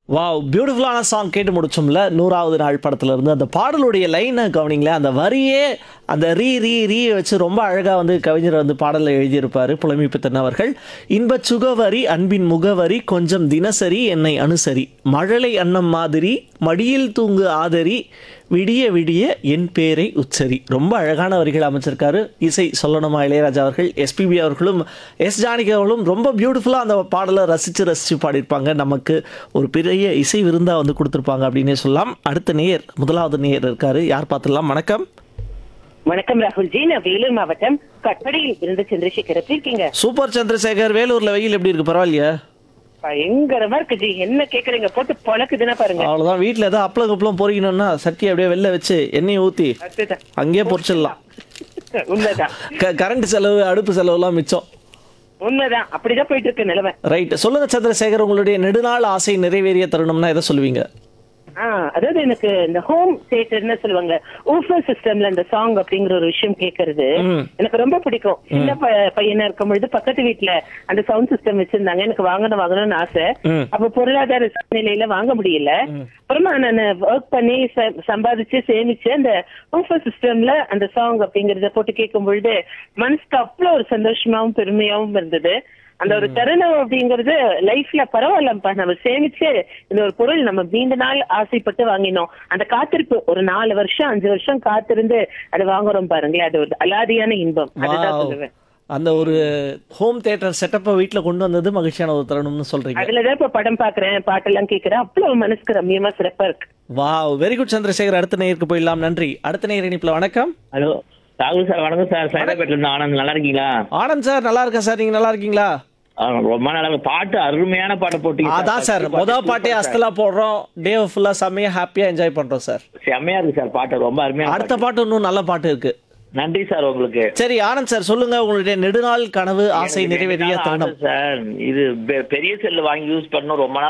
Wow! பியூட்டிஃபுல்லான song கேட்டு முடிச்சோம்ல. 100வது நாள் படத்துல இருந்து. அந்த பாடலுடைய லைன கவனிங்களேன். அந்த வரியே அந்த ரீ வச்சு ரொம்ப அழகா வந்து கவிஞர் வந்து பாடல்ல எழுதியிருப்பாரு புலமைப்பித்தன் அவர்கள். "இன்பச் சுகவரி அன்பின் முகவரி கொஞ்சம் தினசரி என்னை அனுசரி. மழலை அன்னம் மாதிரி மடியில் தூங்கு ஆதரி விடிய விடிய என் பேரை உச்சரி." ரொம்ப அழகான வரிகள் அமைச்சிருக்காரு. இசை சொல்லணுமா இளையராஜா அவர்கள், எஸ்பிபி அவர்களும், எஸ் ஜானகி அவர்களும் ரொம்ப பியூட்டிஃபுல்லாக அந்த பாடலை ரசித்து பாடியிருப்பாங்க. நமக்கு ஒரு பெரிய இசை விருந்தா வந்து கொடுத்துருப்பாங்க அப்படின்னே சொல்லலாம். அடுத்த நேயர், முதலாவது நேயர் இருக்காரு. யார் பார்த்துடலாம்? வணக்கம். வணக்கம் ராகுல்ஜி, நான் வேலூர் மாவட்டம் கட்படியில் இருந்து சந்திரசேகர். எப்படி இருக்கீங்க? சூப்பர் சந்திரசேகர். வேலூர்ல வெயில் எப்படி இருக்கு? பரவாயில்லையா? பயங்கரமா இருக்கு ஜி. என்ன கேக்குறீங்க? போட்டு பொழக்குதுன்னா பாருங்க. அவ்வளவுதான். வீட்டுல ஏதாவது அப்பளம் கப்பளம் பொறிக்கணும்னா சட்டி அப்படியே வெளில வச்சு எண்ணெயை ஊத்தி அதுதான். அங்கேயே பொறிச்சிடலாம். உண்மைதான் கரண்ட் செலவு, அடுப்பு செலவுலாம் மிச்சம். உண்மைதான். அப்படிதான் போயிட்டு இருக்கு நிலைமை. ரைட். சொல்லுங்க சந்திரசேகர், உங்களுடைய நெடுநாள் ஆசை நிறைவேறிய தருணம்னா எதை சொல்லுவீங்க? அதாவது எனக்கு இந்த ஹோம் தியேட்டர்னு சொல்லுவாங்க, ஊஃபர் சிஸ்டம்ல இந்த சாங் அப்படிங்கிற ஒரு விஷயம் கேட்கறது எனக்கு ரொம்ப பிடிக்கும். சின்ன பையனா இருக்கும் பொழுது பக்கத்து வீட்டுல அந்த சவுண்ட் சிஸ்டம் வச்சிருந்தாங்க. எனக்கு வாங்கணும்னு ஆசை. அப்ப பொருளாதார சூழ்நிலையில வாங்க முடியல. அப்புறமா நான் ஒர்க் பண்ணி சம்பாதிச்சு சேமிச்சு அந்த ஊஃபர் சிஸ்டம்ல அந்த சாங் அப்படிங்கறத போட்டு கேட்கும் பொழுது மனசுக்கு அவ்வளவு ஒரு சந்தோஷமாவும் பெருமையாவும் இருந்தது. அந்த ஒரு தருணம் அப்படிங்கறது லைஃப்ல பரவாயில்லப்பா, நம்ம சேமிச்சு இந்த ஒரு பொருள் நம்ம நீண்ட நாள் ஆசைப்பட்டு வாங்கினோம். அந்த காத்திருப்பு ஒரு 4 வருஷம் 5 வருஷம் காத்திருந்து அதை வாங்குறோம் பாருங்களேன், அது ஒரு அலாதியான இன்பம். அதுதான் சொல்லுவேன். அந்த ஒரு ஹோம் தியேட்டர் செட்டப்பை வீட்டுல கொண்டு வந்தது மகிழ்ச்சியான ஒரு தருணம்னு சொல்றீங்க. அதுலதான் இப்ப படம் பாக்குறேன், பாட்டெல்லாம் கேட்கிறேன். அவ்வளவு மனசுக்கு ரம்மியமா சிறப்பா இருக்கு. Wow, very good Chandrasekhar. அடுத்த நேயருக்கு போயிடலாம். நன்றி. அடுத்த நேயர் இணைப்புல. வணக்கம். ஹலோ ராகுல் சார், வணக்கம் சார். சைதாப்பேட்டில இருந்து ஆனந்த். நல்லா இருக்கீங்களா? ஆனந்த் சார் நல்லா இருக்கேன் சார். நீங்க நல்லா இருக்கீங்களா? ரொம்ப நல்லா இருக்கு. பாட்டு அருமையான பாட்டை போட்டீங்க. அதான் சார், மொதல் பாட்டே அஸ்தலா போடுறோம். டே ஃபுல்லா செம்மையா ஹாப்பியா என்ஜாய் பண்றோம் சார். செம்மையா இருக்கு சார் பாட்டு, ரொம்ப அருமையா. அடுத்த பாட்டு இன்னும் நல்ல பாட்டு இருக்கு. நன்றி சார் உங்களுக்கு. சரி ஆனந்த் சார், சொல்லுங்க உங்களுடைய நெடுநாள் கனவு ஆசை நிறைவேறிய தருணம். சார் இது பெரிய செல்லு வாங்கி யூஸ் பண்ணணும் ரொம்ப நாள்